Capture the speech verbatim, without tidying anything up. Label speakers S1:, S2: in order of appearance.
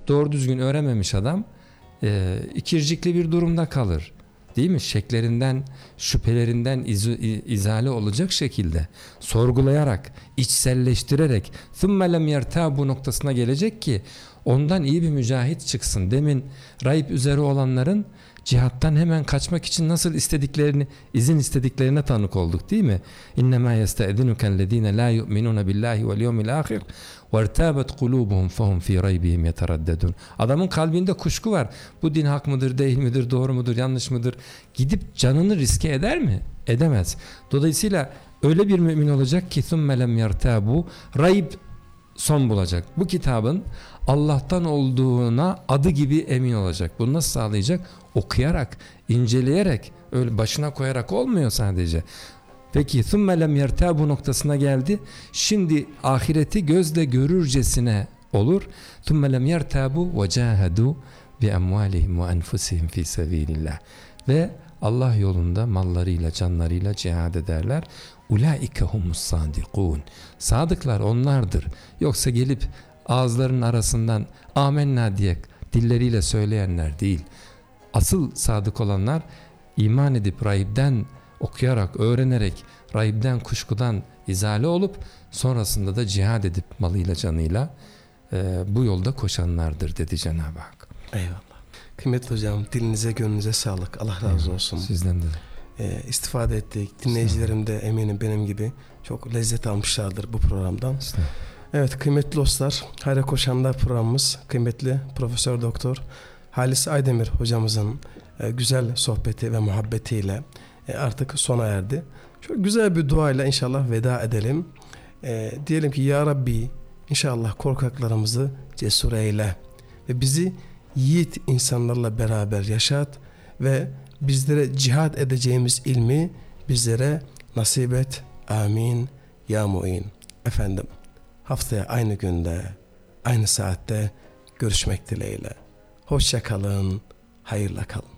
S1: doğru düzgün öğrenmemiş adam e, ikircikli bir durumda kalır. Değil mi? Şeklerinden, şüphelerinden iz, izale olacak şekilde sorgulayarak, içselleştirerek ثُمَّ لَمْ يَرْتَابُ noktasına gelecek ki ondan iyi bir mücahit çıksın. Demin raip üzere olanların cihattan hemen kaçmak için nasıl istediklerini, izin istediklerine tanık olduk değil mi? اِنَّمَا يَسْتَأْذِنُكَ الَّذ۪ينَ لَا يُؤْمِنُونَ بِاللّٰهِ وَالْيَوْمِ الْآخِرِ وَارْتَابَتْ قُلُوبُهُمْ فَهُمْ ف۪ي رَيْبِهِمْ يَتَرَدَّدُونَ. Adamın kalbinde kuşku var. Bu din hak mıdır, değil midir, doğru mudur, yanlış mıdır? Gidip canını riske eder mi? Edemez. Dolayısıyla öyle bir mümin olacak ki ثُمَّ لَمْ يَرْتَابُ, rayb son bulacak. Bu kitabın Allah'tan olduğuna adı gibi emin olacak. Bunu nasıl sağlayacak? Okuyarak, inceleyerek, öyle başına koyarak olmuyor sadece. Peki ثُمَّ لَمْ يَرْتَابُ noktasına geldi. Şimdi ahireti gözle görürcesine olur. ثُمَّ لَمْ يَرْتَابُ وَجَاهَدُوا بِأَمْوَالِهِمْ وَأَنْفُسِهِمْ فِي سَب۪يلِ اللّٰهِ. Ve Allah yolunda mallarıyla, canlarıyla cihad ederler. اُولَٰئِكَ هُمُ الصَّادِقُونَ. Sadıklar onlardır. Yoksa gelip ağızlarının arasından amenna diye dilleriyle söyleyenler değil. Asıl sadık olanlar iman edip rahipten okuyarak, öğrenerek, rahipten, kuşkudan izale olup sonrasında da cihad edip malıyla, canıyla e, bu yolda koşanlardır dedi Cenab-ı Hak.
S2: Eyvallah. Kıymetli hocam, dilinize, gönlünüze sağlık. Allah razı
S1: Eyvallah.
S2: olsun.
S1: Sizden de.
S2: Ee, istifade ettik. Dinleyicilerim de eminim benim gibi çok lezzet almışlardır bu programdan. Evet kıymetli dostlar, Hayra Koşanlar programımız kıymetli Profesör Doktor Halis Aydemir hocamızın e, güzel sohbeti ve muhabbetiyle e, artık sona erdi. Şöyle güzel bir duayla inşallah veda edelim. E, diyelim ki Ya Rabbi, inşallah korkaklarımızı cesur eyle ve bizi yiğit insanlarla beraber yaşat ve bizlere cihad edeceğimiz ilmi bizlere nasip et. Amin. Ya mu'in. Efendim, haftaya aynı günde, aynı saatte görüşmek dileğiyle. Hoşça kalın, hayırla kalın.